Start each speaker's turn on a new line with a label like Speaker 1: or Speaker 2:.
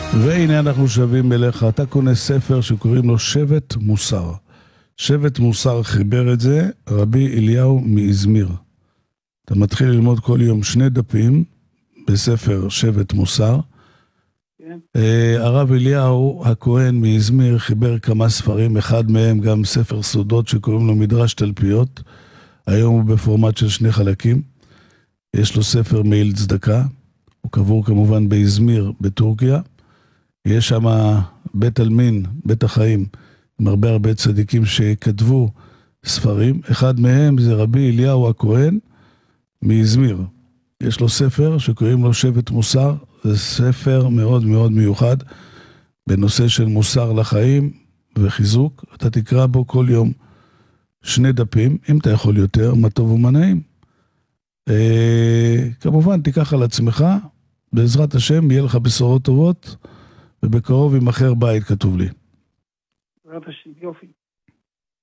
Speaker 1: והנה אנחנו שבים אליך, אתה קונה ספר שקוראים לו שבט מוסר. שבט מוסר חיבר את זה רבי אליהו מאזמיר. אתה מתחיל ללמוד כל יום 2 דפים בספר שבט מוסר.
Speaker 2: כן.
Speaker 1: הרב אליהו הכהן מאזמיר חיבר כמה ספרים, אחד מהם גם ספר סודות שקוראים לו מדרש תלפיות. היום הוא בפורמט של 2 חלקים. יש לו ספר מעיל צדקה, הוא קבור כמובן באזמיר בטורקיה. יש שם בית אלמין, בית החיים, עם הרבה צדיקים שכתבו ספרים. אחד מהם זה רבי אליהו הכהן מאזמיר. יש לו ספר שקוראים לו שבט מוסר. זה ספר מאוד מאוד מיוחד בנושא של מוסר לחיים וחיזוק. אתה תקרא בו כל יום 2 דפים, אם אתה יכול יותר, מה טוב ומה נעים. כמובן תיקח על עצמך, בעזרת השם יהיה לך בשורות טובות, ובקרוב ימכר בית, כתוב לי.
Speaker 2: בעזרת השם, יופי.